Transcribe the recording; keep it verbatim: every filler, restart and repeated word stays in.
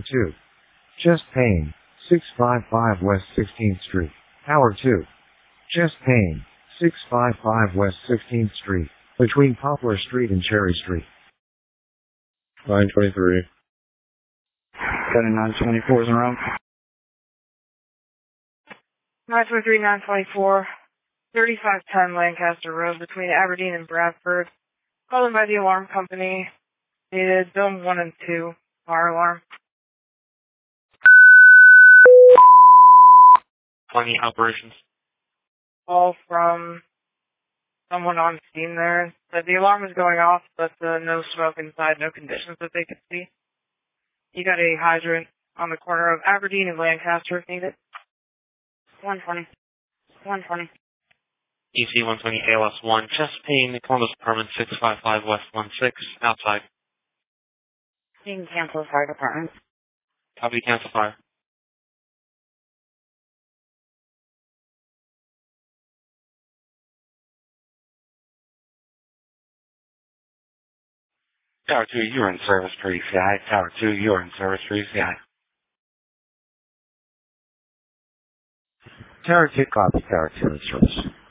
two. Chest pain, six fifty-five West sixteenth Street. Tower two. Chest pain, six fifty-five West sixteenth Street, between Poplar Street and Cherry Street. nine twenty-three. Cutting nine twenty-four is around. nine twenty-three, nine twenty-four, thirty-five ten Lancaster Road between Aberdeen and Bradford. Called in by the alarm company. Needed zone one and two. Fire alarm. Plenty operations. Call from someone on scene there. Said the alarm was going off, but uh, no smoke inside, no conditions that they could see. You got a hydrant on the corner of Aberdeen and Lancaster if needed. one twenty. one twenty. E C one twenty A L S one, chest pain, Columbus Apartment six fifty-five West one six, outside. You can cancel the fire department. Copy, cancel fire. Tower two, you're in service for E C I. Tower two, you're in service for E C I. Tower two, copy. Tower two in service.